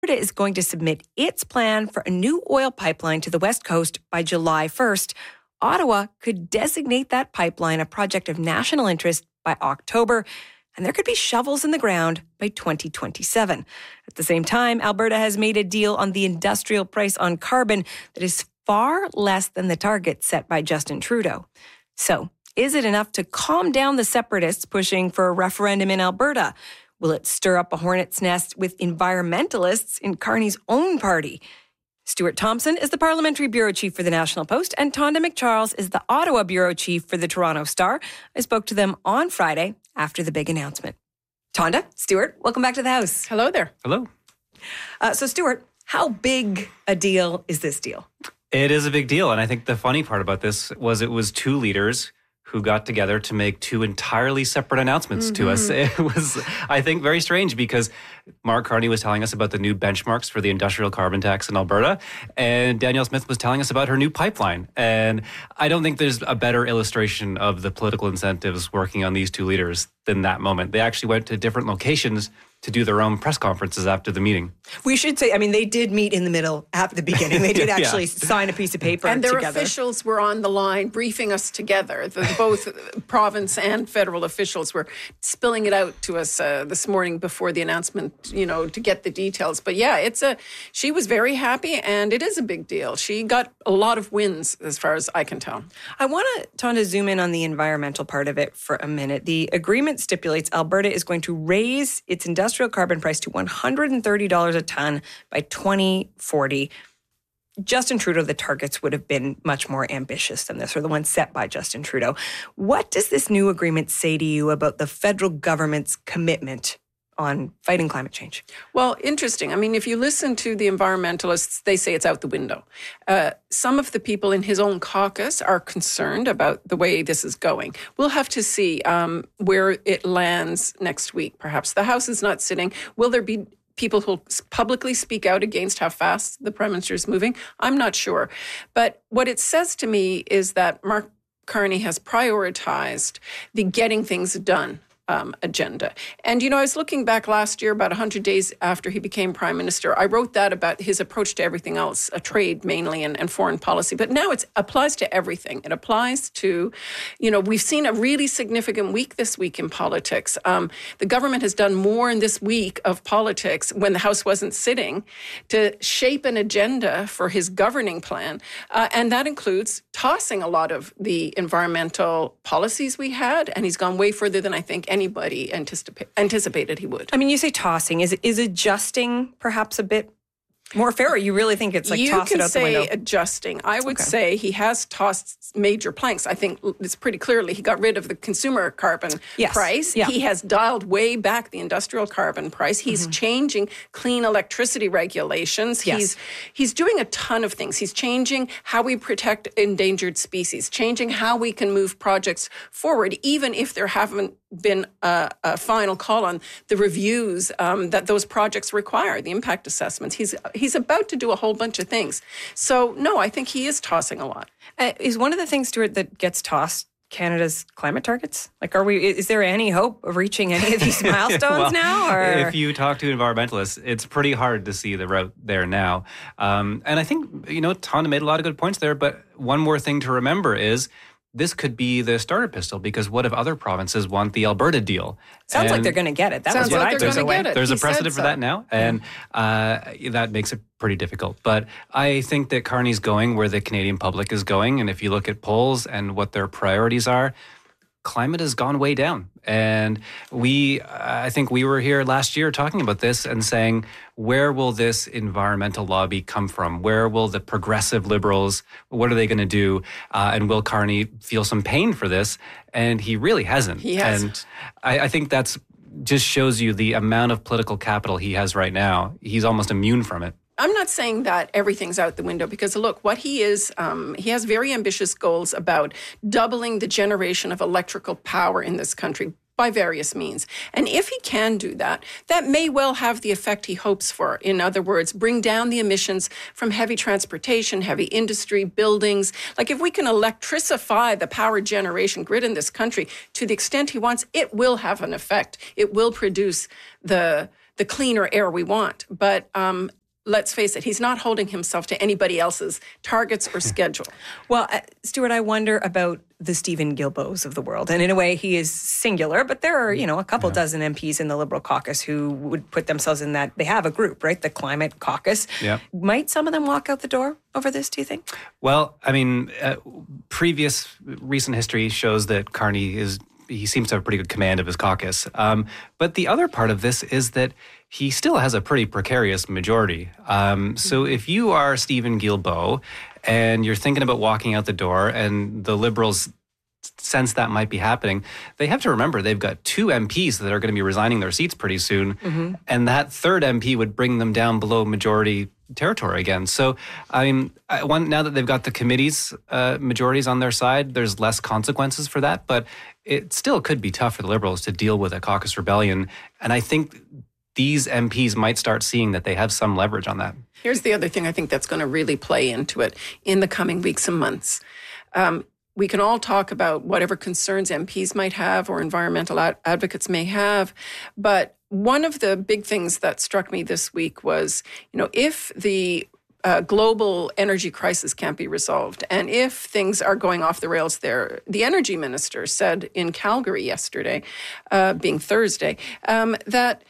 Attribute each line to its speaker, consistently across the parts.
Speaker 1: Alberta is going to submit its plan for a new oil pipeline to the West Coast by July 1st. Ottawa could designate that pipeline a project of national interest by October, and there could be shovels in the ground by 2027. At the same time, Alberta has made a deal on the industrial price on carbon that is far less than the target set by Justin Trudeau. So, is it enough to calm down the separatists pushing for a referendum in Alberta? Will it stir up a hornet's nest with environmentalists in Carney's own party? Stuart Thompson is the Parliamentary Bureau Chief for the National Post, and Tonda McCharles is the Ottawa Bureau Chief for the Toronto Star. I spoke to them on Friday after the big announcement. Tonda, Stuart, welcome back to the House.
Speaker 2: Hello there.
Speaker 3: Hello.
Speaker 1: So, Stuart, how big a deal is this deal?
Speaker 3: It is a big deal. And I think the funny part about this was it was two leaders who got together to make two entirely separate announcements to us. It was, I think, very strange because Mark Carney was telling us about the new benchmarks for the industrial carbon tax in Alberta, and Danielle Smith was telling us about her new pipeline. And I don't think there's a better illustration of the political incentives working on these two leaders than that moment. They actually went to different locations to do their own press conferences after the meeting.
Speaker 1: We should say, I mean, they did meet in the middle at the beginning. They did actually sign a piece of paper
Speaker 2: and their
Speaker 1: together.
Speaker 2: officials were on the line briefing us together. Both province and federal officials were spilling it out to us this morning before the announcement, to get the details. But yeah, she was very happy, and it is a big deal. She got a lot of wins as far as I can tell.
Speaker 1: I want to zoom in on the environmental part of it for a minute. The agreement stipulates Alberta is going to raise its industrial carbon price to $130 a ton by 2040. Justin Trudeau, the targets would have been much more ambitious than this, or the ones set by Justin Trudeau. What does this new agreement say to you about the federal government's commitment on fighting climate change?
Speaker 2: Well, interesting. I mean, if you listen to the environmentalists, they say it's out the window. Some of the people in his own caucus are concerned about the way this is going. We'll have to see where it lands next week, perhaps. The House is not sitting. Will there be people who publicly speak out against how fast the Prime Minister is moving? I'm not sure. But what it says to me is that Mark Carney has prioritized the getting things done agenda. And, I was looking back last year, about 100 days after he became Prime Minister, I wrote that about his approach to everything else, trade mainly and foreign policy. But now it applies to everything. It applies to, we've seen a really significant week this week in politics. The government has done more in this week of politics when the House wasn't sitting to shape an agenda for his governing plan. And that includes tossing a lot of the environmental policies we had. And he's gone way further than I think anybody anticipated he would.
Speaker 1: I mean, you say tossing. Is adjusting perhaps a bit more fair, or you really think it's like toss it out the window?
Speaker 2: You can say adjusting. I would say he has tossed major planks. I think it's pretty clearly he got rid of the consumer carbon price. Yeah. He has dialed way back the industrial carbon price. He's changing clean electricity regulations.
Speaker 1: Yes.
Speaker 2: He's doing a ton of things. He's changing how we protect endangered species, changing how we can move projects forward, even if there haven't been a final call on the reviews that those projects require, the impact assessments. He's about to do a whole bunch of things. So, no, I think he is tossing a lot.
Speaker 1: Is one of the things, Stuart, that gets tossed Canada's climate targets? Like, is there any hope of reaching any of these milestones now? Or?
Speaker 3: If you talk to environmentalists, it's pretty hard to see the route there now. And I think, Tonda made a lot of good points there, but one more thing to remember is this could be the starter pistol, because what if other provinces want the Alberta deal?
Speaker 1: Sounds like they're going to get it.
Speaker 2: Sounds like they're going to get it.
Speaker 3: There's a precedent for that now, and that makes it pretty difficult. But I think that Carney's going where the Canadian public is going, and if you look at polls and what their priorities are, climate has gone way down. And I think we were here last year talking about this and saying, where will this environmental lobby come from? Where will the progressive liberals, what are they going to do? And will Carney feel some pain for this? And he really hasn't.
Speaker 2: He has.
Speaker 3: And I think that's just shows you the amount of political capital he has right now. He's almost immune from it.
Speaker 2: I'm not saying that everything's out the window, because look, what he is, he has very ambitious goals about doubling the generation of electrical power in this country by various means. And if he can do that, that may well have the effect he hopes for. In other words, bring down the emissions from heavy transportation, heavy industry, buildings. Like, if we can electrify the power generation grid in this country to the extent he wants, it will have an effect. It will produce the cleaner air we want. But let's face it, he's not holding himself to anybody else's targets or schedule.
Speaker 1: Well, Stuart, I wonder about the Stephen Guilbeaults of the world. And in a way, he is singular, but there are, a couple dozen MPs in the Liberal caucus who would put themselves in that. They have a group, right? The Climate Caucus.
Speaker 3: Yeah.
Speaker 1: Might some of them walk out the door over this, do you think?
Speaker 3: Well, I mean, recent history shows that Carney he seems to have pretty good command of his caucus. But the other part of this is that he still has a pretty precarious majority. So if you are Stephen Guilbeault and you're thinking about walking out the door and the Liberals sense that might be happening, they have to remember they've got 2 MPs that are going to be resigning their seats pretty soon. Mm-hmm. And that third MP would bring them down below majority territory again. So, I mean, now that they've got the committees majorities on their side, there's less consequences for that. But it still could be tough for the Liberals to deal with a caucus rebellion. And I think these MPs might start seeing that they have some leverage on that.
Speaker 2: Here's the other thing I think that's going to really play into it in the coming weeks and months. We can all talk about whatever concerns MPs might have or environmental advocates may have, but one of the big things that struck me this week was, if the global energy crisis can't be resolved, and if things are going off the rails there, the energy minister said in Calgary yesterday, being Thursday, that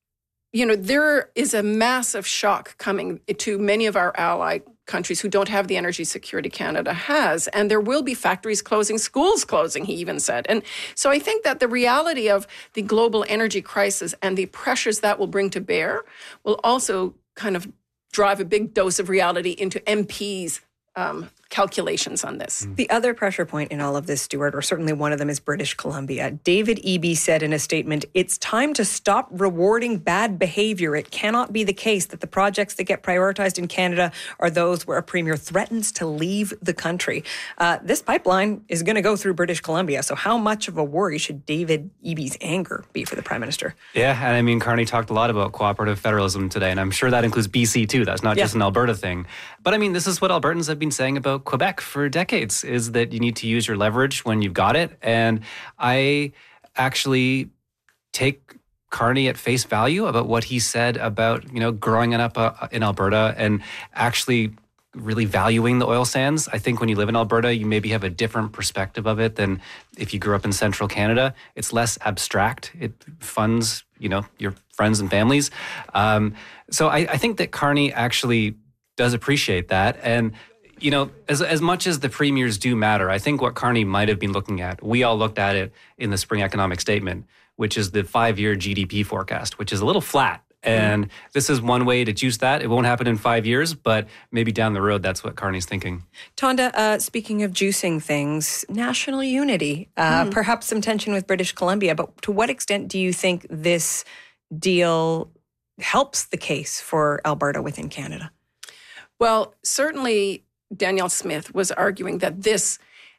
Speaker 2: there is a massive shock coming to many of our ally countries who don't have the energy security Canada has. And there will be factories closing, schools closing, he even said. And so I think that the reality of the global energy crisis and the pressures that will bring to bear will also kind of drive a big dose of reality into MPs' calculations on this.
Speaker 1: The other pressure point in all of this, Stuart, or certainly one of them, is British Columbia. David Eby said in a statement, "It's time to stop rewarding bad behavior. It cannot be the case that the projects that get prioritized in Canada are those where a premier threatens to leave the country." This pipeline is going to go through British Columbia. So how much of a worry should David Eby's anger be for the Prime Minister?
Speaker 3: Yeah, and I mean, Carney talked a lot about cooperative federalism today, and I'm sure that includes BC too. That's not just an Alberta thing. But I mean, this is what Albertans have been saying about Quebec for decades, is that you need to use your leverage when you've got it. And I actually take Carney at face value about what he said about, growing up in Alberta and actually really valuing the oil sands. I think when you live in Alberta, you maybe have a different perspective of it than if you grew up in central Canada. It's less abstract. It funds, your friends and families. So I think that Carney actually does appreciate that. And as much as the premiers do matter, I think what Carney might have been looking at, we all looked at it in the spring economic statement, which is the 5-year GDP forecast, which is a little flat. And this is one way to juice that. It won't happen in 5 years, but maybe down the road, that's what Carney's thinking.
Speaker 1: Tonda, speaking of juicing things, national unity, perhaps some tension with British Columbia, but to what extent do you think this deal helps the case for Alberta within Canada?
Speaker 2: Well, certainly Danielle Smith was arguing that this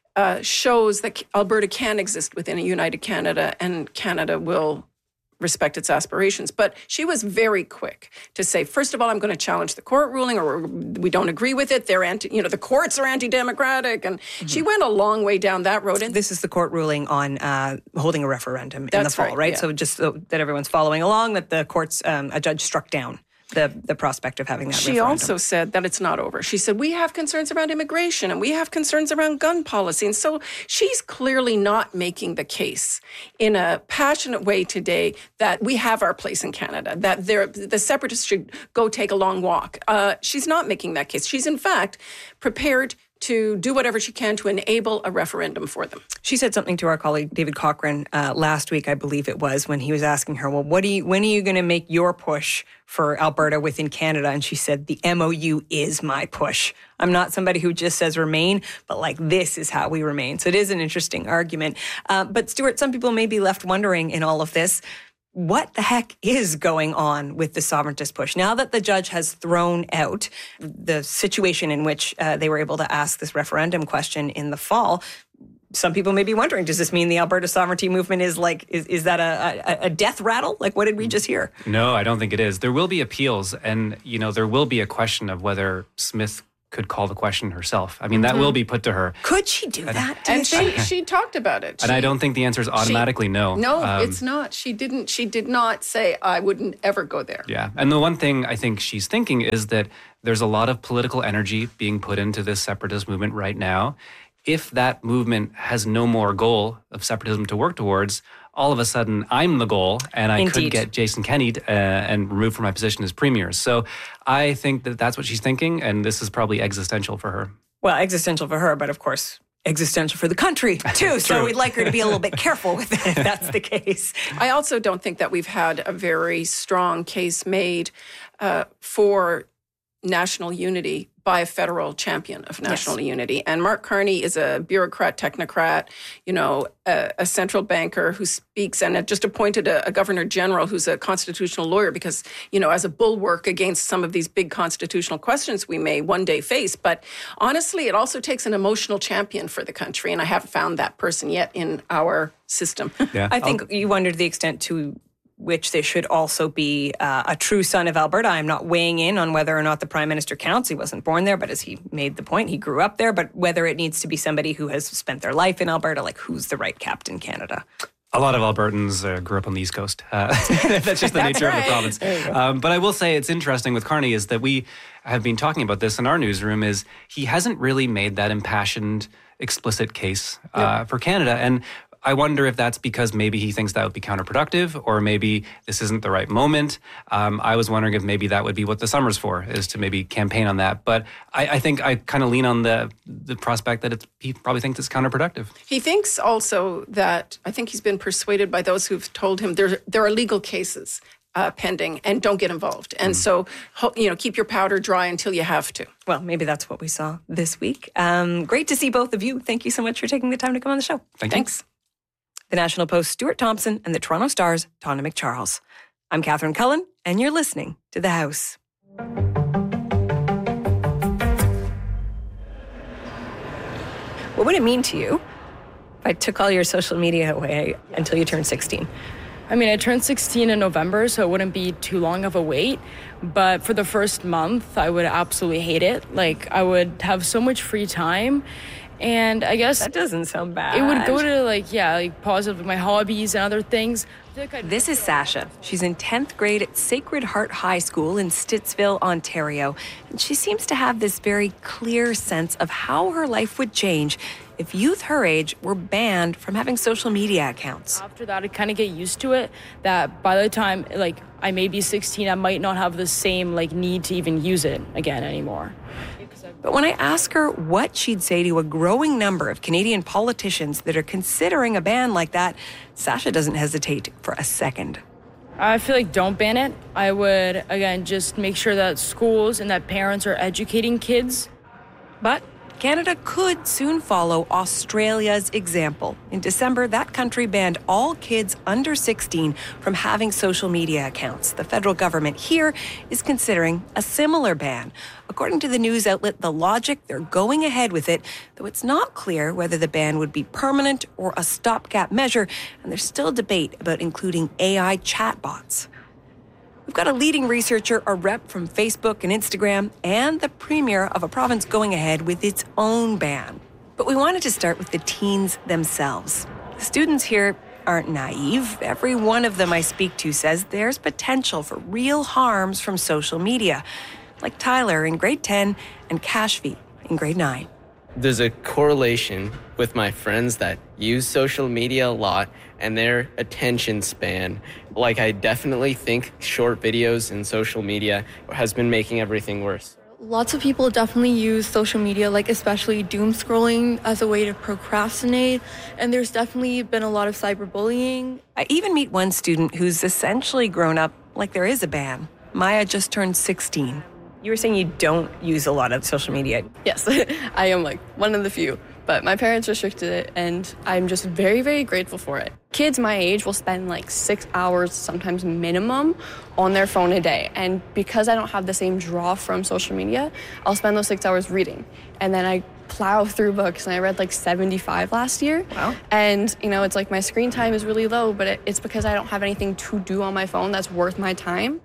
Speaker 2: shows that Alberta can exist within a united Canada and Canada will respect its aspirations. But she was very quick to say, first of all, I'm going to challenge the court ruling, or we don't agree with it. They're the courts are anti-democratic. And she went a long way down that road. And
Speaker 1: this is the court ruling on holding a referendum in the fall, right?
Speaker 2: Yeah.
Speaker 1: So just so that everyone's following along, that the courts, a judge struck down the prospect of having that
Speaker 2: She
Speaker 1: referendum.
Speaker 2: also said that it's not over. She said, we have concerns around immigration and we have concerns around gun policy. And so she's clearly not making the case in a passionate way today that we have our place in Canada, that the separatists should go take a long walk. She's not making that case. She's, in fact, prepared to do whatever she can to enable a referendum for them.
Speaker 1: She said something to our colleague David Cochrane last week, I believe it was, when he was asking her, well, when are you going to make your push for Alberta within Canada? And she said, the MOU is my push. I'm not somebody who just says remain, but this is how we remain. So it is an interesting argument. But Stuart, some people may be left wondering in all of this, what the heck is going on with the sovereigntist push? Now that the judge has thrown out the situation in which they were able to ask this referendum question in the fall, some people may be wondering, does this mean the Alberta sovereignty movement is that a death rattle? What did we just hear?
Speaker 3: No, I don't think it is. There will be appeals, and there will be a question of whether Smith could call the question herself. I mean, that will be put to her.
Speaker 1: Could she do that? Do you
Speaker 2: And
Speaker 1: think?
Speaker 2: she talked about it.
Speaker 3: And I don't think the answer is automatically no.
Speaker 2: No, it's not. She did not say, I wouldn't ever go there.
Speaker 3: Yeah. And the one thing I think she's thinking is that there's a lot of political energy being put into this separatist movement right now. If that movement has no more goal of separatism to work towards, all of a sudden I'm the goal and I could get Jason Kenney and removed from my position as premier. So I think that that's what she's thinking, and this is probably existential for her.
Speaker 1: Well, existential for her, but of course, existential for the country too. So we'd like her to be a little bit careful with it if that's the case.
Speaker 2: I also don't think that we've had a very strong case made for national unity by a federal champion of national unity. And Mark Carney is a bureaucrat, technocrat, a central banker who speaks and had just appointed a governor general who's a constitutional lawyer because, as a bulwark against some of these big constitutional questions we may one day face. But honestly, it also takes an emotional champion for the country. And I haven't found that person yet in our system.
Speaker 3: Yeah,
Speaker 1: I think you wondered the extent to which they should also be a true son of Alberta. I'm not weighing in on whether or not the Prime Minister counts. He wasn't born there, but as he made the point, he grew up there. But whether it needs to be somebody who has spent their life in Alberta, like who's the right Captain Canada?
Speaker 3: A lot of Albertans grew up on the East Coast. That's just the nature of the province. But I will say it's interesting with Carney is that we have been talking about this in our newsroom is he hasn't really made that impassioned, explicit case for Canada. And I wonder if that's because maybe he thinks that would be counterproductive or maybe this isn't the right moment. I was wondering if maybe that would be what the summer's for, is to maybe campaign on that. But I think I kind of lean on the prospect that he probably thinks it's counterproductive.
Speaker 2: He thinks also that, I think he's been persuaded by those who've told him there are legal cases pending and don't get involved. And so, keep your powder dry until you have to.
Speaker 1: Well, maybe that's what we saw this week. Great to see both of you. Thank you so much for taking the time to come on the show.
Speaker 2: Thanks.
Speaker 1: The National Post's Stuart Thompson and the Toronto Star's Tawna McCharles. I'm Catherine Cullen, and you're listening to The House. What would it mean to you if I took all your social media away until you turned 16?
Speaker 4: I mean, I turned 16 in November, so it wouldn't be too long of a wait. But for the first month, I would absolutely hate it. I would have so much free time. And I guess
Speaker 1: that doesn't sound bad.
Speaker 4: It would go to positive, my hobbies and other things.
Speaker 1: This is Sasha. She's in 10th grade at Sacred Heart High School in Stittsville, Ontario. And she seems to have this very clear sense of how her life would change if youth her age were banned from having social media accounts.
Speaker 4: After that, I kind of get used to it, that by the time, I may be 16, I might not have the same, need to even use it again anymore.
Speaker 1: But when I ask her what she'd say to a growing number of Canadian politicians that are considering a ban like that, Sasha doesn't hesitate for a second.
Speaker 4: I feel like don't ban it. I would, again, just make sure that schools and that parents are educating kids.
Speaker 1: But Canada could soon follow Australia's example. In December, that country banned all kids under 16 from having social media accounts. The federal government here is considering a similar ban. According to the news outlet The Logic, they're going ahead with it, though it's not clear whether the ban would be permanent or a stopgap measure, and there's still debate about including AI chatbots. We've got a leading researcher, a rep from Facebook and Instagram, and the premier of a province going ahead with its own ban. But we wanted to start with the teens themselves. The students here aren't naive. Every one of them I speak to says there's potential for real harms from social media, like Tyler in grade 10 and Kashvi in grade 9.
Speaker 5: There's a correlation with my friends that use social media a lot and their attention span. I definitely think short videos and social media has been making everything worse.
Speaker 6: Lots of people definitely use social media, especially doom scrolling, as a way to procrastinate. And there's definitely been a lot of cyberbullying.
Speaker 1: I even meet one student who's essentially grown up like there is a ban. Maya just turned 16. You were saying you don't use a lot of social media.
Speaker 7: Yes, I am one of the few, but my parents restricted it and I'm just very, very grateful for it. Kids my age will spend 6 hours, sometimes minimum, on their phone a day. And because I don't have the same draw from social media, I'll spend those 6 hours reading. And then I plow through books and I read 75 last year.
Speaker 1: Wow.
Speaker 7: And, it's my screen time is really low, but it's because I don't have anything to do on my phone that's worth my time.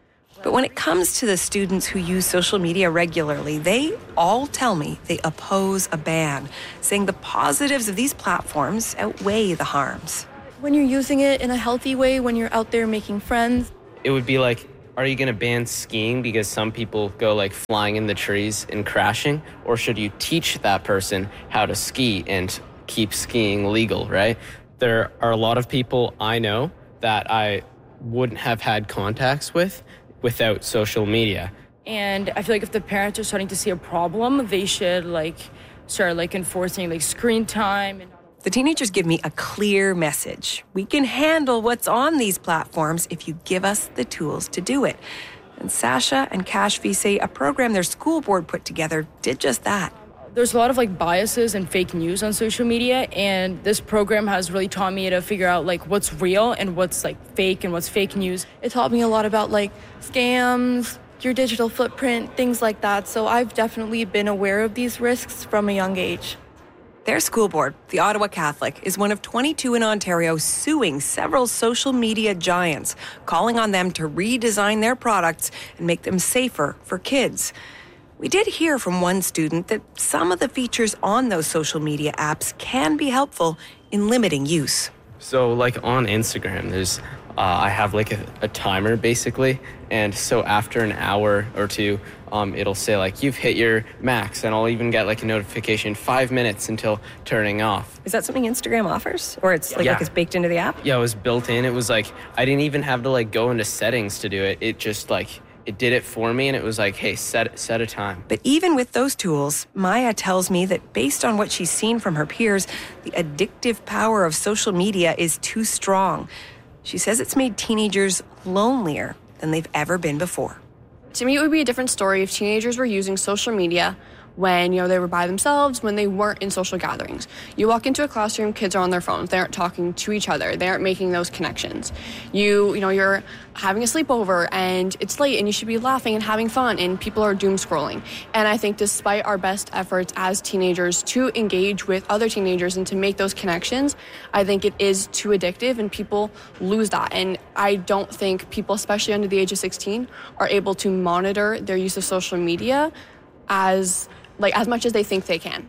Speaker 1: But when it comes to the students who use social media regularly, they all tell me they oppose a ban, saying the positives of these platforms outweigh the harms.
Speaker 6: When you're using it in a healthy way, when you're out there making friends.
Speaker 5: It would be like, are you going to ban skiing because some people go like flying in the trees and crashing? Or should you teach that person how to ski and keep skiing legal, right? There are a lot of people I know that I wouldn't have had contacts with without social media.
Speaker 4: And I feel like if the parents are starting to see a problem, they should start enforcing screen time.
Speaker 1: The teenagers give me a clear message. We can handle what's on these platforms if you give us the tools to do it. And Sasha and Kashfi say a program their school board put together did just that.
Speaker 4: There's a lot of biases and fake news on social media, and this program has really taught me to figure out what's real and what's fake and what's fake news.
Speaker 6: It taught me a lot about scams, your digital footprint, things like that. So I've definitely been aware of these risks from a young age.
Speaker 1: Their school board, the Ottawa Catholic, is one of 22 in Ontario suing several social media giants, calling on them to redesign their products and make them safer for kids. We did hear from one student that some of the features on those social media apps can be helpful in limiting use.
Speaker 5: So on Instagram, there's I have a timer basically. And so after an hour or two, it'll say you've hit your max, and I'll even get a notification 5 minutes until turning off.
Speaker 1: Is that something Instagram offers? Or it's it's baked into the app?
Speaker 5: Yeah, it was built in. It was I didn't even have to go into settings to do it. It just it did it for me, and it was hey, set a time.
Speaker 1: But even with those tools, Maya tells me that based on what she's seen from her peers, the addictive power of social media is too strong. She says it's made teenagers lonelier than they've ever been before.
Speaker 7: To me, it would be a different story if teenagers were using social media when, they were by themselves, when they weren't in social gatherings. You walk into a classroom, kids are on their phones. They aren't talking to each other. They aren't making those connections. You're having a sleepover and it's late and you should be laughing and having fun, and people are doom scrolling. And I think despite our best efforts as teenagers to engage with other teenagers and to make those connections, I think it is too addictive and people lose that. And I don't think people, especially under the age of 16, are able to monitor their use of social media as much as they think they can.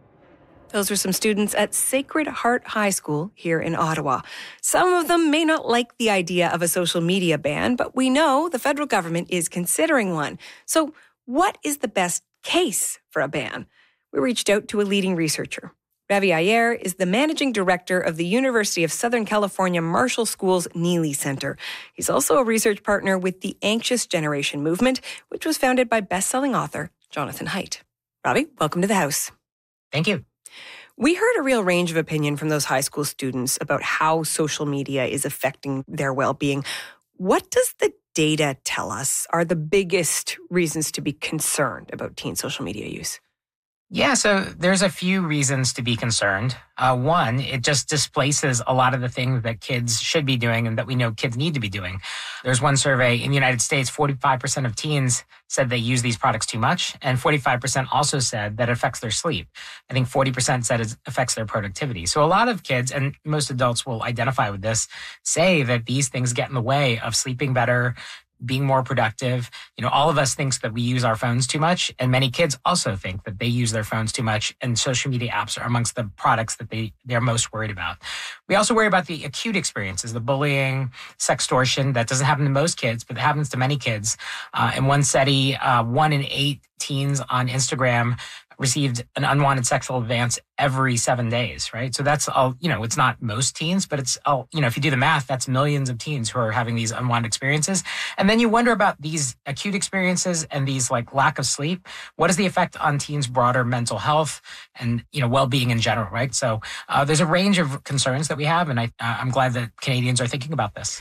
Speaker 1: Those are some students at Sacred Heart High School here in Ottawa. Some of them may not like the idea of a social media ban, but we know the federal government is considering one. So what is the best case for a ban? We reached out to a leading researcher. Ravi Iyer is the managing director of the University of Southern California Marshall School's Neely Center. He's also a research partner with the Anxious Generation Movement, which was founded by best-selling author Jonathan Haidt. Ravi, welcome to the House.
Speaker 8: Thank you.
Speaker 1: We heard a real range of opinion from those high school students about how social media is affecting their well-being. What does the data tell us are the biggest reasons to be concerned about teen social media use?
Speaker 8: Yeah, so there's a few reasons to be concerned. One, it just displaces a lot of the things that kids should be doing and that we know kids need to be doing. There's one survey in the United States, 45% of teens said they use these products too much, and 45% also said that it affects their sleep. I think 40% said it affects their productivity. So a lot of kids, and most adults will identify with this, say that these things get in the way of sleeping better, being more productive. All of us think that we use our phones too much, and many kids also think that they use their phones too much, and social media apps are amongst the products that they're most worried about. We also worry about the acute experiences, the bullying, sextortion. That doesn't happen to most kids, but it happens to many kids. In one study, 1 in 8 teens on Instagram received an unwanted sexual advance every 7 days, right? So that's all, it's not most teens, but it's all, if you do the math, that's millions of teens who are having these unwanted experiences. And then you wonder about these acute experiences and these lack of sleep. What is the effect on teens' broader mental health and, well-being in general, right? So there's a range of concerns that we have, and I'm glad that Canadians are thinking about this.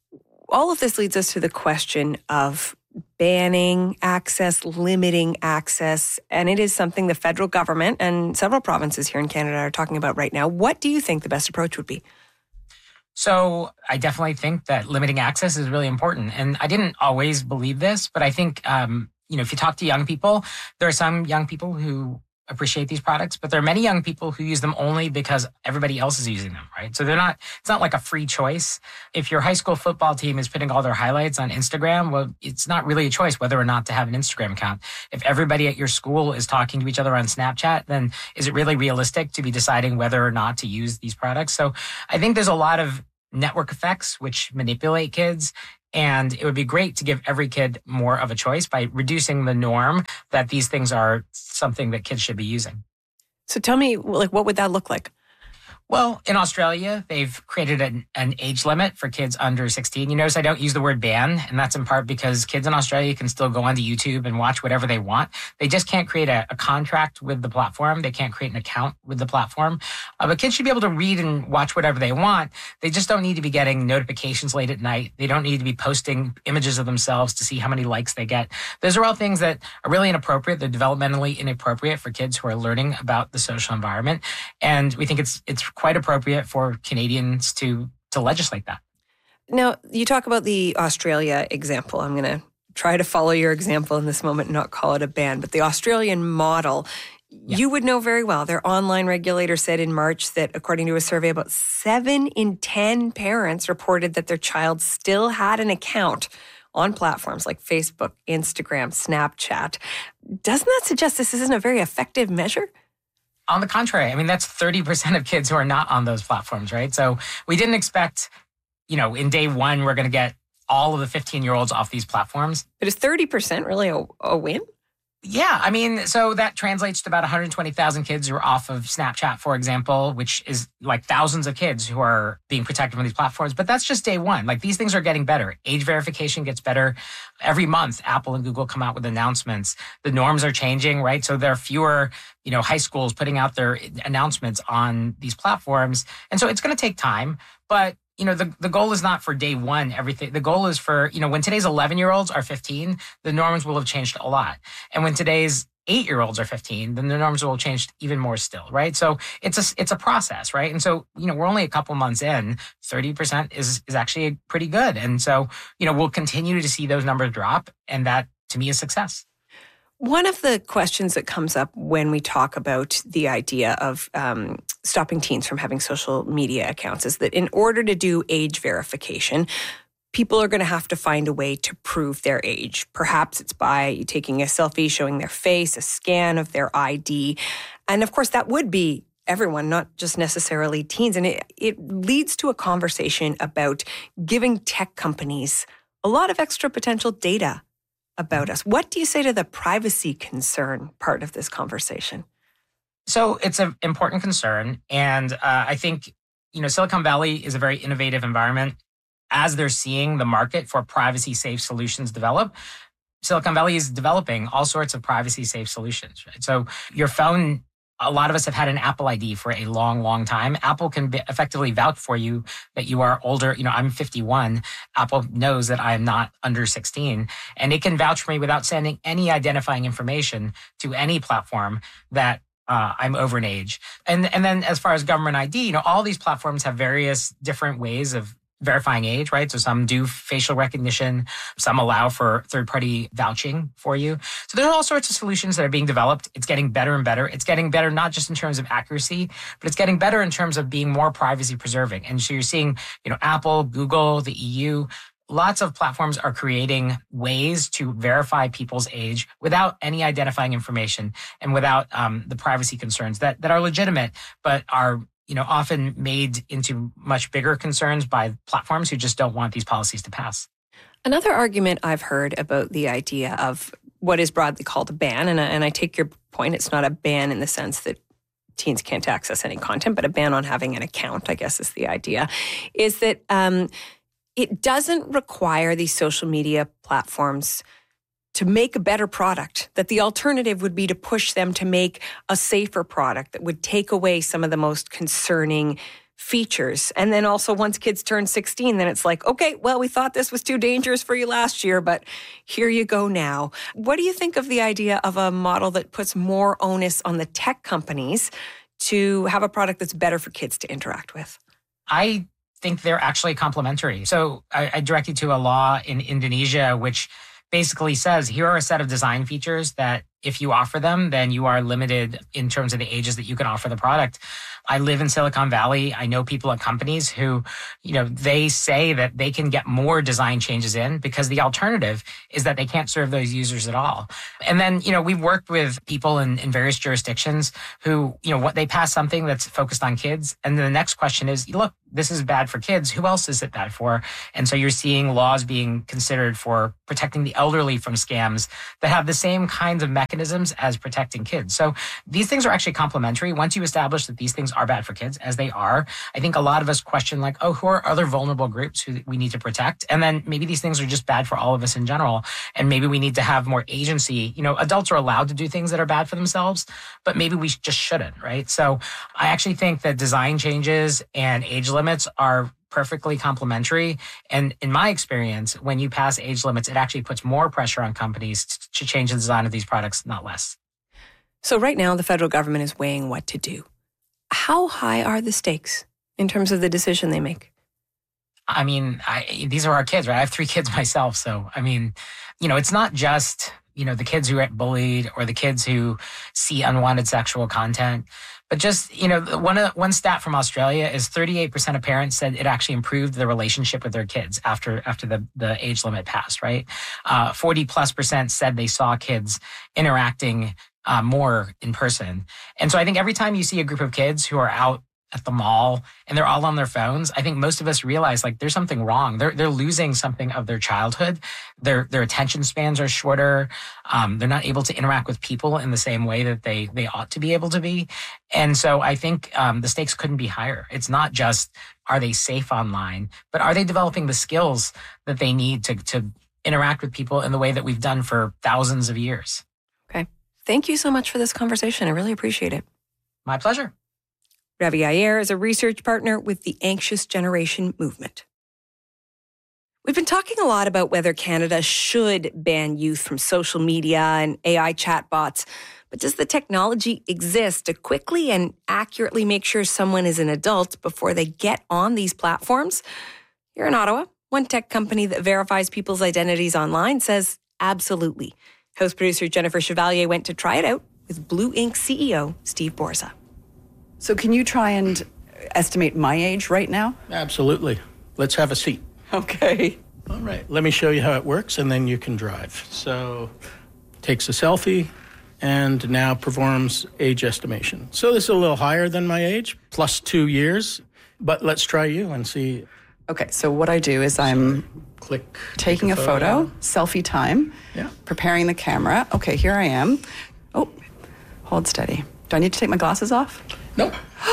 Speaker 1: All of this leads us to the question of banning access, limiting access, and it is something the federal government and several provinces here in Canada are talking about right now. What do you think the best approach would be?
Speaker 8: So I definitely think that limiting access is really important. And I didn't always believe this, but I think, if you talk to young people, there are some young people who appreciate these products, but there are many young people who use them only because everybody else is using them, right? So it's not like a free choice. If your high school football team is putting all their highlights on Instagram, well, it's not really a choice whether or not to have an Instagram account. If everybody at your school is talking to each other on Snapchat, then is it really realistic to be deciding whether or not to use these products? So I think there's a lot of network effects which manipulate kids. And it would be great to give every kid more of a choice by reducing the norm that these things are something that kids should be using.
Speaker 1: So tell me, like, what would that look like?
Speaker 8: Well, in Australia, they've created an age limit for kids under 16. You notice I don't use the word ban, and that's in part because kids in Australia can still go onto YouTube and watch whatever they want. They just can't create a contract with the platform. They can't create an account with the platform. But kids should be able to read and watch whatever they want. They just don't need to be getting notifications late at night. They don't need to be posting images of themselves to see how many likes they get. Those are all things that are really inappropriate. They're developmentally inappropriate for kids who are learning about the social environment. And we think it's quite appropriate for Canadians to legislate that.
Speaker 1: Now, you talk about the Australia example. I'm going to try to follow your example in this moment and not call it a ban, but the Australian model, you would know very well. Their online regulator said in March that according to a survey, about 7 in 10 parents reported that their child still had an account on platforms like Facebook, Instagram, Snapchat. Doesn't that suggest this isn't a very effective measure?
Speaker 8: On the contrary, I mean, that's 30% of kids who are not on those platforms, right? So we didn't expect, in day one, we're going to get all of the 15-year-olds off these platforms.
Speaker 1: But is 30% really a win?
Speaker 8: Yeah, I mean, so that translates to about 120,000 kids who are off of Snapchat, for example, which is like thousands of kids who are being protected from these platforms. But that's just day one. Like, these things are getting better. Age verification gets better. Every month, Apple and Google come out with announcements. The norms are changing, right? So there are fewer, high schools putting out their announcements on these platforms. And so it's going to take time. But the goal is not for day one, everything. The goal is for, when today's 11-year-olds are 15, the norms will have changed a lot. And when today's 8-year-olds are 15, then the norms will have changed even more still, right? So it's a process, right? And so, we're only a couple months in, 30% is actually pretty good. And so, we'll continue to see those numbers drop. And that, to me, is success.
Speaker 1: One of the questions that comes up when we talk about the idea of stopping teens from having social media accounts is that in order to do age verification, people are going to have to find a way to prove their age. Perhaps it's by taking a selfie, showing their face, a scan of their ID. And of course, that would be everyone, not just necessarily teens. And it leads to a conversation about giving tech companies a lot of extra potential data about us. What do you say to the privacy concern part of this conversation?
Speaker 8: So it's an important concern. And I think, Silicon Valley is a very innovative environment. As they're seeing the market for privacy-safe solutions develop, Silicon Valley is developing all sorts of privacy-safe solutions. Right? So your phone, a lot of us have had an Apple ID for a long, long time. Apple can effectively vouch for you that you are older. I'm 51. Apple knows that I am not under 16. And it can vouch for me without sending any identifying information to any platform that I'm over an age. And then as far as government ID, all these platforms have various different ways of verifying age, right? So some do facial recognition, some allow for third-party vouching for you. So there's all sorts of solutions that are being developed. It's getting better and better. It's getting better not just in terms of accuracy, but it's getting better in terms of being more privacy preserving. And so you're seeing, Apple, Google, the EU, lots of platforms are creating ways to verify people's age without any identifying information and without the privacy concerns that are legitimate, but are often made into much bigger concerns by platforms who just don't want these policies to pass.
Speaker 1: Another argument I've heard about the idea of what is broadly called a ban, and I take your point, it's not a ban in the sense that teens can't access any content, but a ban on having an account, I guess is the idea, is that it doesn't require these social media platforms to make a better product, that the alternative would be to push them to make a safer product that would take away some of the most concerning features. And then also once kids turn 16, then it's like, okay, well, we thought this was too dangerous for you last year, but here you go now. What do you think of the idea of a model that puts more onus on the tech companies to have a product that's better for kids to interact with?
Speaker 8: I think they're actually complementary. So I direct you to a law in Indonesia, which basically says, here are a set of design features that if you offer them, then you are limited in terms of the ages that you can offer the product. I live in Silicon Valley. I know people at companies who, they say that they can get more design changes in because the alternative is that they can't serve those users at all. And then, we've worked with people in various jurisdictions who, what they pass something that's focused on kids. And then the next question is, look, this is bad for kids. Who else is it bad for? And so you're seeing laws being considered for protecting the elderly from scams that have the same kinds of mechanisms as protecting kids. So these things are actually complementary. Once you establish that these things are bad for kids, as they are, I think a lot of us question who are other vulnerable groups who we need to protect? And then maybe these things are just bad for all of us in general. And maybe we need to have more agency. Adults are allowed to do things that are bad for themselves, but maybe we just shouldn't, right? So I actually think that design changes and age limits are perfectly complementary. And in my experience, when you pass age limits, it actually puts more pressure on companies to change the design of these products, not less.
Speaker 1: So right now, the federal government is weighing what to do. How high are the stakes in terms of the decision they make?
Speaker 8: I mean, these are our kids, right? I have 3 kids myself. So, it's not just, the kids who get bullied or the kids who see unwanted sexual content. But just, one stat from Australia is 38% of parents said it actually improved the relationship with their kids after the age limit passed, right? 40+% said they saw kids interacting more in person. And so I think every time you see a group of kids who are out at the mall and they're all on their phones, I think most of us realize there's something wrong. They're losing something of their childhood. Their attention spans are shorter. They're not able to interact with people in the same way that they ought to be able to be. And so I think the stakes couldn't be higher. It's not just, are they safe online, but are they developing the skills that they need to interact with people in the way that we've done for thousands of years?
Speaker 1: Okay. Thank you so much for this conversation. I really appreciate it.
Speaker 8: My pleasure.
Speaker 1: Ravi Iyer is a research partner with the Anxious Generation Movement. We've been talking a lot about whether Canada should ban youth from social media and AI chatbots, but does the technology exist to quickly and accurately make sure someone is an adult before they get on these platforms? Here in Ottawa, one tech company that verifies people's identities online says absolutely. House producer Jennifer Chevalier went to try it out with Blue Ink CEO Steve Borza.
Speaker 9: So can you try and estimate my age right now?
Speaker 10: Absolutely. Let's have a seat.
Speaker 9: Okay.
Speaker 10: All right. Let me show you how it works, and then you can drive. So takes a selfie and now performs age estimation. So this is a little higher than my age, plus 2 years. But let's try you and see.
Speaker 9: Okay, so what I do is I'm taking a photo, selfie time, preparing the camera. Okay, here I am. Oh, hold steady. Do I need to take my glasses off?
Speaker 10: Nope.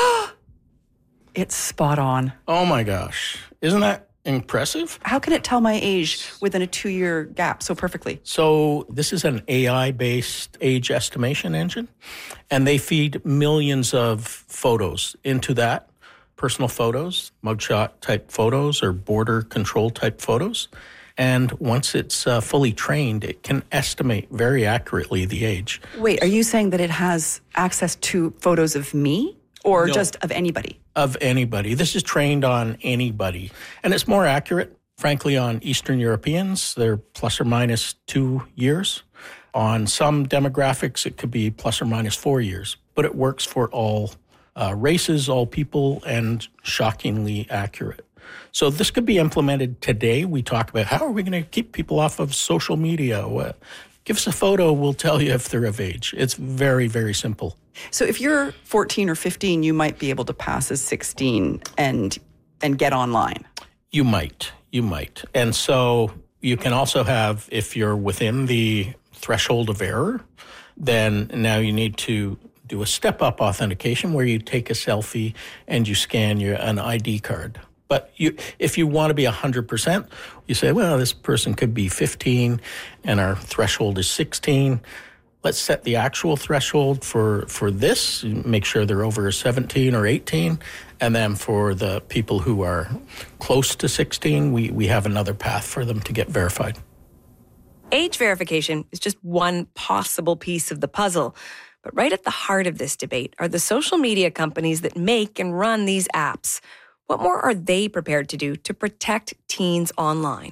Speaker 9: It's spot on.
Speaker 10: Oh my gosh. Isn't that impressive?
Speaker 9: How can it tell my age within a 2-year gap so perfectly?
Speaker 10: So this is an AI-based age estimation engine, and they feed millions of photos into that, personal photos, mugshot type photos or border control type photos. And once it's fully trained, it can estimate very accurately the age.
Speaker 9: Wait, are you saying that it has access to photos of me or just of anybody?
Speaker 10: Of anybody. This is trained on anybody. And it's more accurate, frankly, on Eastern Europeans. They're plus or minus 2 years. On some demographics, it could be plus or minus 4 years. But it works for all races, all people, and shockingly accurate. So this could be implemented today. We talk about how are we going to keep people off of social media? Give us a photo, we'll tell you if they're of age. It's very, very simple.
Speaker 9: So if you're 14 or 15, you might be able to pass as 16 and get online.
Speaker 10: You might. And so you can also have, if you're within the threshold of error, then now you need to do a step-up authentication where you take a selfie and you scan an ID card. But if you want to be 100%, you say, well, this person could be 15 and our threshold is 16. Let's set the actual threshold for this, make sure they're over 17 or 18. And then for the people who are close to 16, we have another path for them to get verified.
Speaker 1: Age verification is just one possible piece of the puzzle. But right at the heart of this debate are the social media companies that make and run these apps. What more are they prepared to do to protect teens online?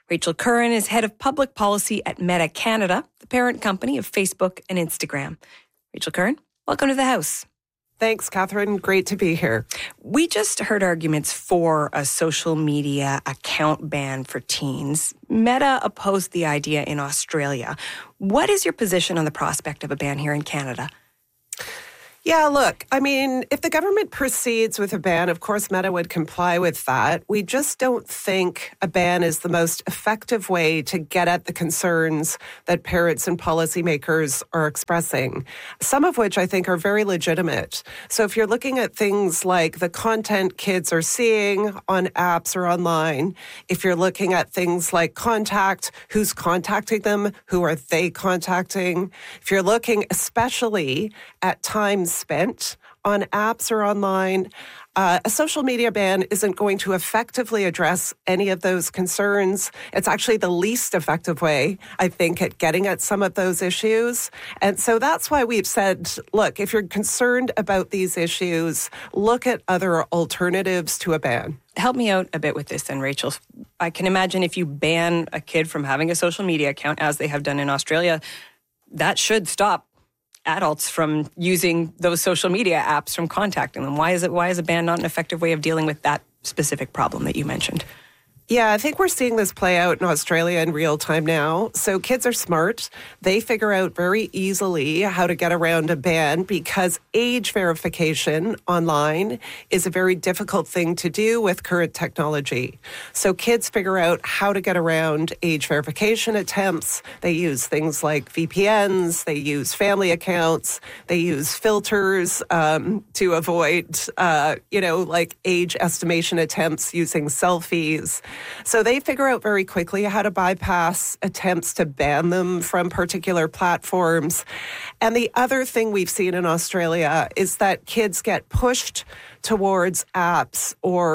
Speaker 1: Rachel Curran is head of public policy at Meta Canada, the parent company of Facebook and Instagram. Rachel Curran, welcome to the House.
Speaker 11: Thanks, Catherine. Great to be here.
Speaker 1: We just heard arguments for a social media account ban for teens. Meta opposed the idea in Australia. What is your position on the prospect of a ban here in Canada?
Speaker 11: Yeah, look, I mean, if the government proceeds with a ban, of course, Meta would comply with that. We just don't think a ban is the most effective way to get at the concerns that parents and policymakers are expressing, some of which I think are very legitimate. So if you're looking at things like the content kids are seeing on apps or online, if you're looking at things like contact, who's contacting them, who are they contacting, if you're looking especially at times spent on apps or online, a social media ban isn't going to effectively address any of those concerns. It's actually the least effective way, I think, at getting at some of those issues. And so that's why we've said, look, if you're concerned about these issues, look at other alternatives to a ban.
Speaker 1: Help me out a bit with this then, Rachel. I can imagine if you ban a kid from having a social media account, as they have done in Australia, that should stop adults from using those social media apps, from contacting them. Why is a ban not an effective way of dealing with that specific problem that you mentioned?
Speaker 11: Yeah, I think we're seeing this play out in Australia in real time now. So kids are smart. They figure out very easily how to get around a ban because age verification online is a very difficult thing to do with current technology. So kids figure out how to get around age verification attempts. They use things like VPNs. They use family accounts. They use filters to avoid, like age estimation attempts using selfies. So they figure out very quickly how to bypass attempts to ban them from particular platforms. And the other thing we've seen in Australia is that kids get pushed towards apps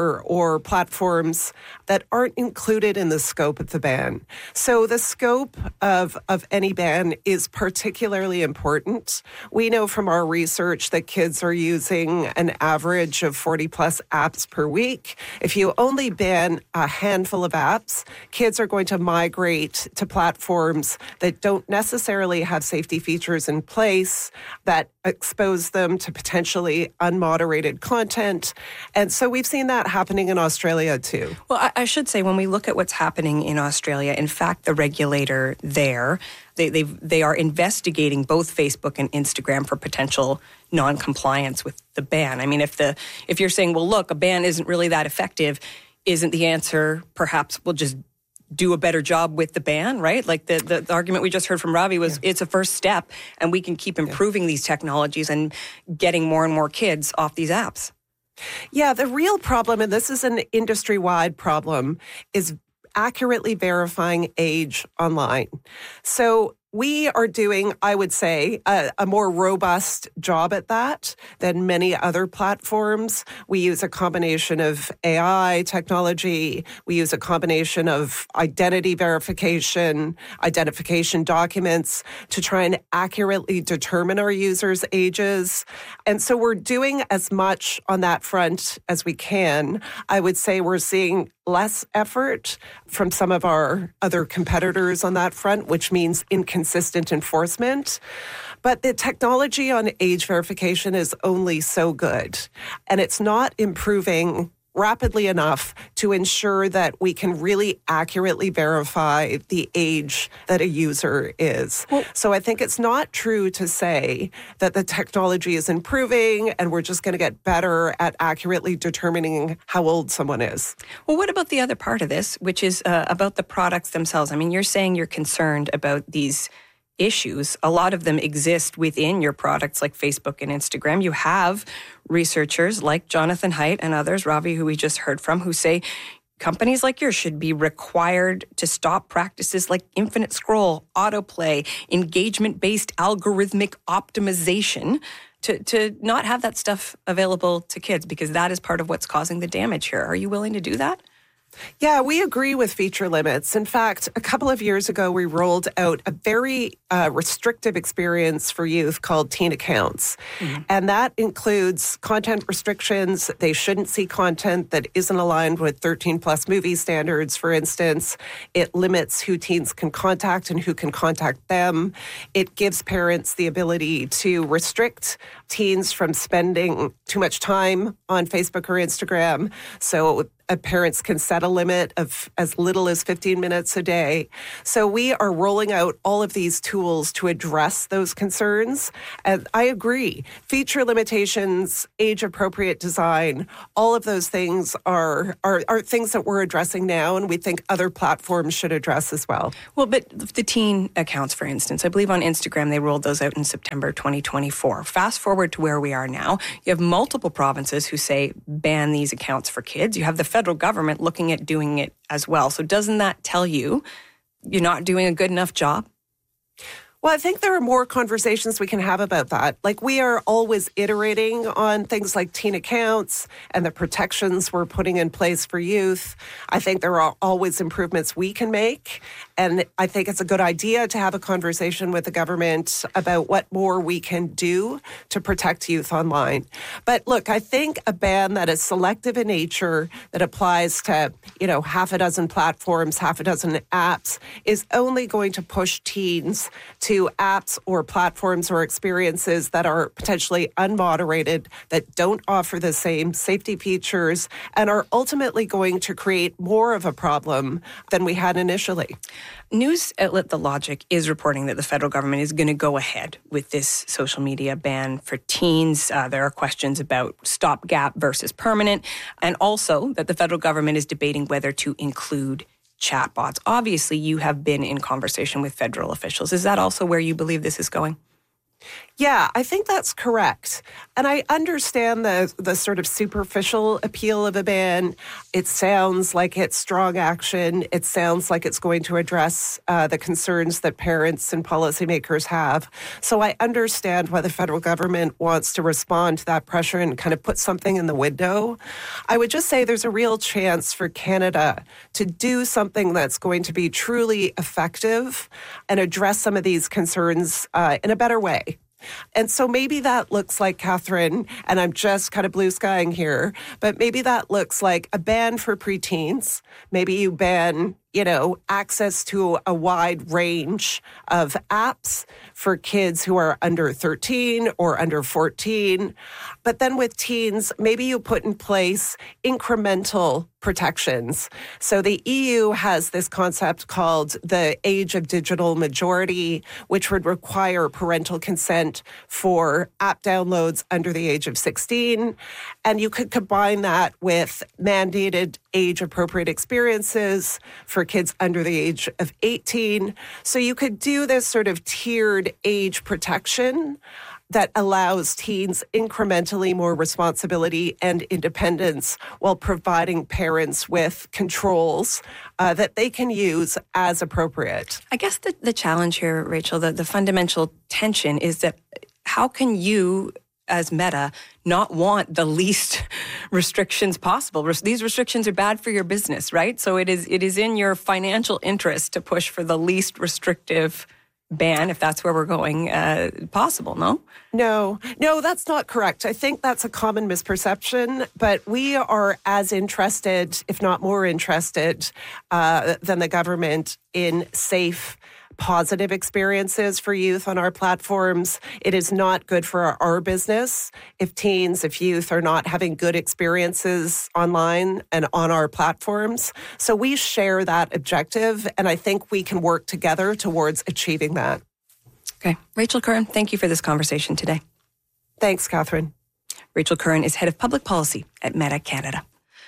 Speaker 11: or platforms that aren't included in the scope of the ban. So the scope of any ban is particularly important. We know from our research that kids are using an average of 40 plus apps per week. If you only ban a handful of apps, kids are going to migrate to platforms that don't necessarily have safety features in place that expose them to potentially unmoderated content. And so we've seen that happening in Australia too.
Speaker 1: Well, I should say when we look at what's happening in Australia, in fact, the regulator there, they are investigating both Facebook and Instagram for potential non-compliance with the ban. I mean, if you're saying, well, look, a ban isn't really that effective, isn't the answer perhaps we'll just do a better job with the ban, right? Like the argument we just heard from Ravi was it's a first step and we can keep improving these technologies and getting more and more kids off these apps.
Speaker 11: Yeah, the real problem, and this is an industry-wide problem, is accurately verifying age online. So we are doing, I would say, a more robust job at that than many other platforms. We use a combination of AI technology. We use a combination of identity verification, identification documents to try and accurately determine our users' ages. And so we're doing as much on that front as we can. I would say we're seeing less effort from some of our other competitors on that front, which means inconsistent enforcement. But the technology on age verification is only so good, and it's not improving rapidly enough to ensure that we can really accurately verify the age that a user is. So I think it's not true to say that the technology is improving and we're just going to get better at accurately determining how old someone is.
Speaker 1: Well, what about the other part of this, which is about the products themselves? I mean, you're saying you're concerned about these issues. A lot of them exist within your products like Facebook and Instagram. You have researchers like Jonathan Haidt and others, Ravi, who we just heard from, who say companies like yours should be required to stop practices like infinite scroll, autoplay, engagement-based algorithmic optimization to not have that stuff available to kids because that is part of what's causing the damage here. Are you willing to do that?
Speaker 11: Yeah, we agree with feature limits. In fact, a couple of years ago, we rolled out a very restrictive experience for youth called Teen Accounts. Mm-hmm. And that includes content restrictions. They shouldn't see content that isn't aligned with 13-plus movie standards, for instance. It limits who teens can contact and who can contact them. It gives parents the ability to restrict teens from spending too much time on Facebook or Instagram. So parents can set a limit of as little as 15 minutes a day. So we are rolling out all of these tools to address those concerns. And I agree. Feature limitations, age-appropriate design, all of those things are things that we're addressing now, and we think other platforms should address as well.
Speaker 1: Well, but the teen accounts, for instance, I believe on Instagram they rolled those out in September 2024. Fast forward to where we are now, you have multiple provinces who say ban these accounts for kids. You have the federal government looking at doing it as well. So doesn't that tell you you're not doing a good enough job?
Speaker 11: Well, I think there are more conversations we can have about that. Like, we are always iterating on things like teen accounts and the protections we're putting in place for youth. I think there are always improvements we can make. And I think it's a good idea to have a conversation with the government about what more we can do to protect youth online. But look, I think a ban that is selective in nature, that applies to, half a dozen platforms, half a dozen apps, is only going to push teens to apps or platforms or experiences that are potentially unmoderated, that don't offer the same safety features, and are ultimately going to create more of a problem than we had initially.
Speaker 1: News outlet The Logic is reporting that the federal government is going to go ahead with this social media ban for teens. There are questions about stopgap versus permanent, and also that the federal government is debating whether to include chatbots. Obviously, you have been in conversation with federal officials. Is that also where you believe this is going?
Speaker 11: Yeah, I think that's correct. And I understand the sort of superficial appeal of a ban. It sounds like it's strong action. It sounds like it's going to address the concerns that parents and policymakers have. So I understand why the federal government wants to respond to that pressure and kind of put something in the window. I would just say there's a real chance for Canada to do something that's going to be truly effective and address some of these concerns in a better way. And so maybe that looks like, Catherine, and I'm just kind of blue skying here, but maybe that looks like a ban for preteens. Maybe you ban, access to a wide range of apps for kids who are under 13 or under 14. But then with teens, maybe you put in place incremental protections. So the EU has this concept called the age of digital majority, which would require parental consent for app downloads under the age of 16. And you could combine that with mandated age-appropriate experiences for kids under the age of 18. So you could do this sort of tiered age protection that allows teens incrementally more responsibility and independence while providing parents with controls that they can use as appropriate.
Speaker 1: I guess the challenge here, Rachel, the fundamental tension is that how can you, as Meta, not want the least restrictions possible? These restrictions are bad for your business, right? So it is in your financial interest to push for the least restrictive ban, if that's where we're going, possible, no?
Speaker 11: No, that's not correct. I think that's a common misperception, but we are as interested, if not more interested, than the government in safe, positive experiences for youth on our platforms. It is not good for our business if youth are not having good experiences online and on our platforms. So we share that objective, and I think we can work together towards achieving that.
Speaker 1: Okay. Rachel Curran, thank you for this conversation today.
Speaker 11: Thanks, Catherine.
Speaker 1: Rachel Curran is Head of Public Policy at Meta Canada.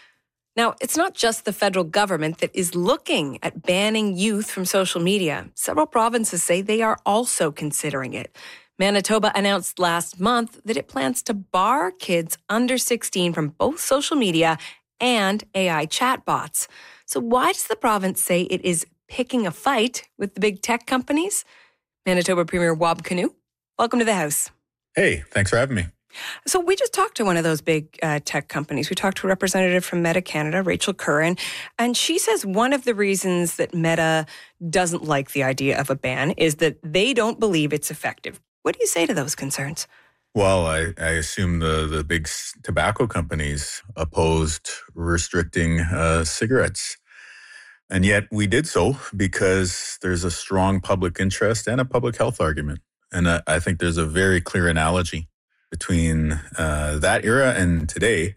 Speaker 1: Now, it's not just the federal government that is looking at banning youth from social media. Several provinces say they are also considering it. Manitoba announced last month that it plans to bar kids under 16 from both social media and AI chatbots. So why does the province say it is picking a fight with the big tech companies? Manitoba Premier Wab Kinew, welcome to the House.
Speaker 12: Hey, thanks for having me.
Speaker 1: So we just talked to one of those big tech companies. We talked to a representative from Meta Canada, Rachel Curran, and she says one of the reasons that Meta doesn't like the idea of a ban is that they don't believe it's effective. What do you say to those concerns?
Speaker 12: Well, I assume the big tobacco companies opposed restricting cigarettes. And yet we did so because there's a strong public interest and a public health argument. And I think there's a very clear analogy between that era and today.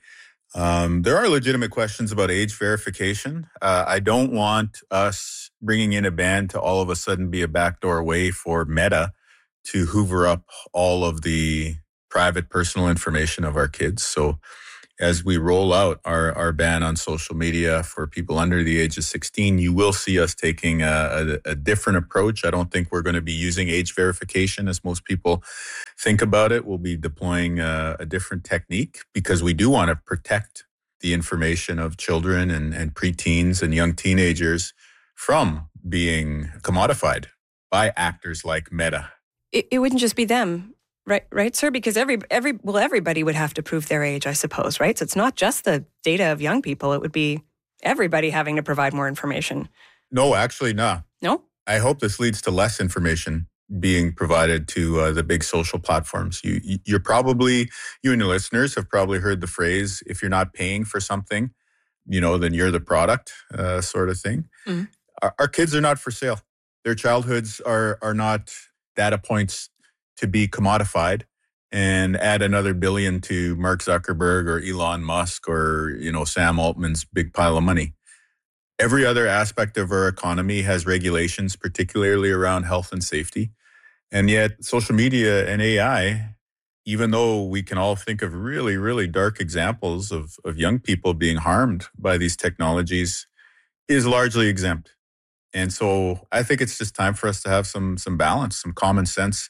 Speaker 12: There are legitimate questions about age verification. I don't want us bringing in a ban to all of a sudden be a backdoor way for Meta to hoover up all of the private personal information of our kids. So as we roll out our ban on social media for people under the age of 16, you will see us taking a different approach. I don't think we're going to be using age verification as most people think about it. We'll be deploying a different technique because we do want to protect the information of children and preteens and young teenagers from being commodified by actors like Meta.
Speaker 1: It wouldn't just be them. Right, sir? Because everybody would have to prove their age, I suppose, right? So it's not just the data of young people. It would be everybody having to provide more information.
Speaker 12: No, actually, no.
Speaker 1: No?
Speaker 12: I hope this leads to less information being provided to the big social platforms. You and your listeners have probably heard the phrase, if you're not paying for something, then you're the product, sort of thing. Mm-hmm. Our kids are not for sale. Their childhoods are not data points to be commodified and add another billion to Mark Zuckerberg or Elon Musk or, Sam Altman's big pile of money. Every other aspect of our economy has regulations, particularly around health and safety. And yet social media and AI, even though we can all think of really, really dark examples of young people being harmed by these technologies, is largely exempt. And so I think it's just time for us to have some balance, some common sense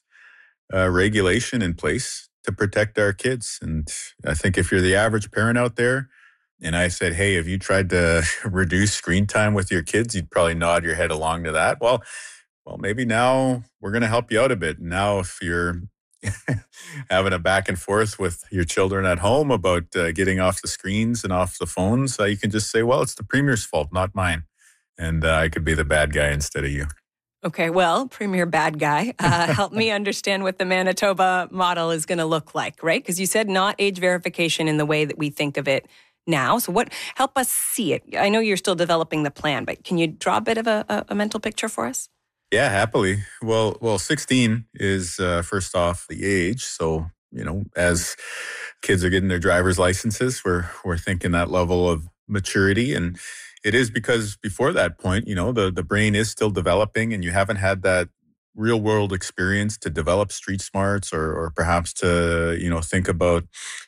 Speaker 12: regulation in place to protect our kids. And I think if you're the average parent out there and I said, hey, have you tried to reduce screen time with your kids? You'd probably nod your head along to that. Well, maybe now we're going to help you out a bit. Now, if you're having a back and forth with your children at home about getting off the screens and off the phones, you can just say, well, it's the Premier's fault, not mine. And I could be the bad guy instead of you.
Speaker 1: Okay, well, Premier Bad Guy, help me understand what the Manitoba model is going to look like, right? Because you said not age verification in the way that we think of it now. So help us see it. I know you're still developing the plan, but can you draw a bit of a mental picture for us?
Speaker 12: Yeah, happily. Well, 16 is first off the age. So, as kids are getting their driver's licenses, we're thinking that level of maturity. And it is because before that point, the brain is still developing and you haven't had that real world experience to develop street smarts or perhaps to, think about,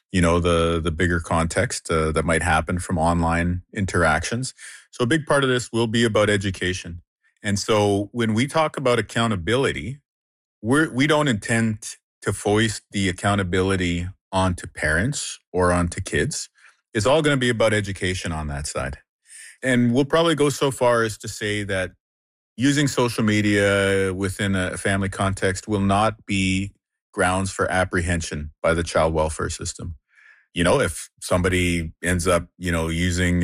Speaker 12: the bigger context that might happen from online interactions. So a big part of this will be about education. And so when we talk about accountability, we don't intend to foist the accountability onto parents or onto kids. It's all going to be about education on that side. And we'll probably go so far as to say that using social media within a family context will not be grounds for apprehension by the child welfare system. If somebody ends up, using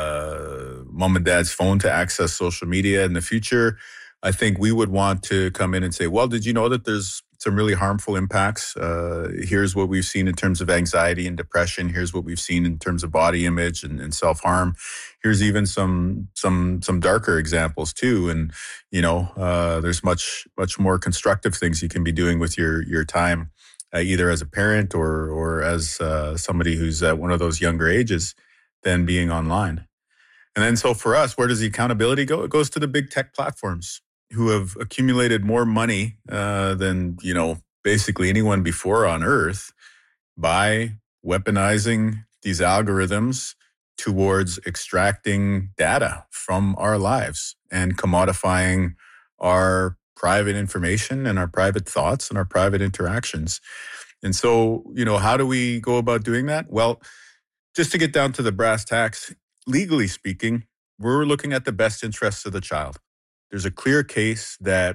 Speaker 12: mom and dad's phone to access social media in the future, I think we would want to come in and say, well, did you know that there's some really harmful impacts? Here's what we've seen in terms of anxiety and depression. Here's what we've seen in terms of body image and self-harm. Here's even some darker examples too. And, there's much more constructive things you can be doing with your time, either as a parent or as somebody who's at one of those younger ages than being online. And then so for us, where does the accountability go? It goes to the big tech platforms who have accumulated more money than, basically anyone before on Earth by weaponizing these algorithms towards extracting data from our lives and commodifying our private information and our private thoughts and our private interactions. And so, how do we go about doing that? Well, just to get down to the brass tacks, legally speaking, we're looking at the best interests of the child. There's a clear case that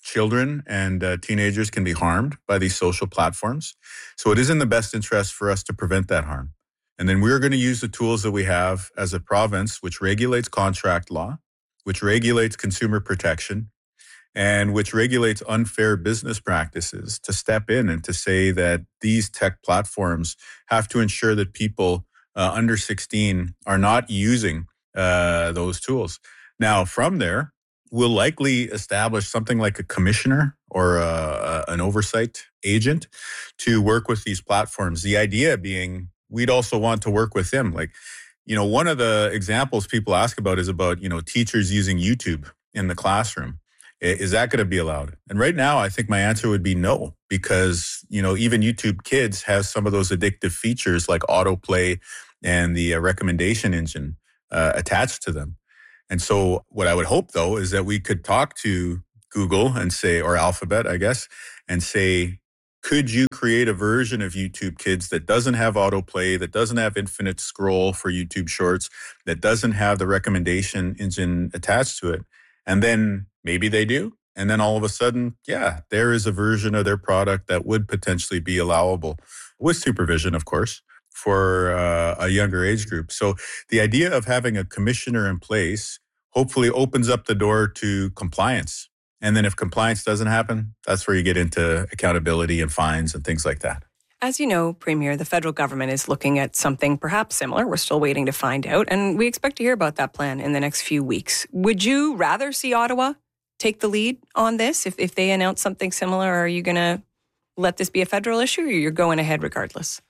Speaker 12: children and teenagers can be harmed by these social platforms. So it is in the best interest for us to prevent that harm. And then we're going to use the tools that we have as a province, which regulates contract law, which regulates consumer protection, and which regulates unfair business practices, to step in and to say that these tech platforms have to ensure that people under 16 are not using those tools. Now, from there, we'll likely establish something like a commissioner or an oversight agent to work with these platforms. The idea being, we'd also want to work with them. Like, one of the examples people ask about is about, teachers using YouTube in the classroom. Is that going to be allowed? And right now, I think my answer would be no, because, even YouTube Kids has some of those addictive features like autoplay and the recommendation engine attached to them. And so what I would hope, though, is that we could talk to Google and say, or Alphabet, I guess, and say, could you create a version of YouTube Kids that doesn't have autoplay, that doesn't have infinite scroll for YouTube Shorts, that doesn't have the recommendation engine attached to it? And then maybe they do. And then all of a sudden, yeah, there is a version of their product that would potentially be allowable, with supervision, of course, for a younger age group. So the idea of having a commissioner in place hopefully opens up the door to compliance. And then if compliance doesn't happen, that's where you get into accountability and fines and things like that.
Speaker 1: As you know, Premier, the federal government is looking at something perhaps similar. We're still waiting to find out, and we expect to hear about that plan in the next few weeks. Would you rather see Ottawa take the lead on this if they announce something similar? Or are you going to let this be a federal issue, or you're going ahead regardless?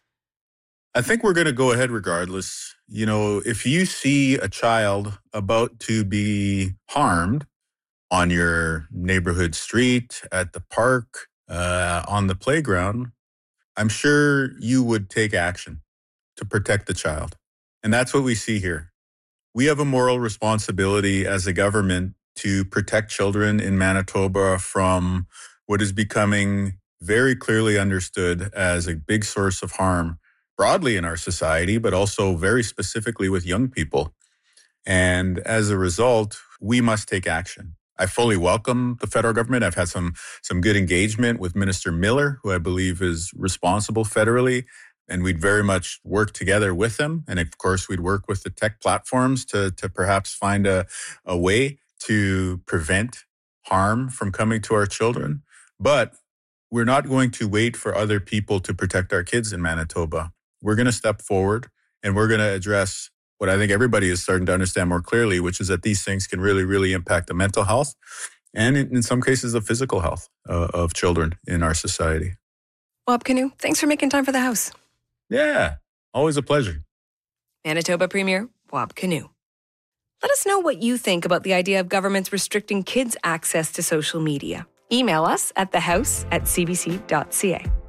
Speaker 12: I think we're going to go ahead regardless. If you see a child about to be harmed on your neighborhood street, at the park, on the playground, I'm sure you would take action to protect the child. And that's what we see here. We have a moral responsibility as a government to protect children in Manitoba from what is becoming very clearly understood as a big source of harm broadly in our society, but also very specifically with young people. And as a result, we must take action. I fully welcome the federal government. I've had some good engagement with Minister Miller, who I believe is responsible federally, and we'd very much work together with them. And of course, we'd work with the tech platforms to perhaps find a way to prevent harm from coming to our children. But we're not going to wait for other people to protect our kids in Manitoba. We're going to step forward, and we're going to address what I think everybody is starting to understand more clearly, which is that these things can really, really impact the mental health and in some cases the physical health of children in our society.
Speaker 1: Wab Kinew, thanks for making time for the House.
Speaker 12: Yeah, always a pleasure.
Speaker 1: Manitoba Premier Wab Kinew. Let us know what you think about the idea of governments restricting kids' access to social media. Email us at thehouse@cbc.ca.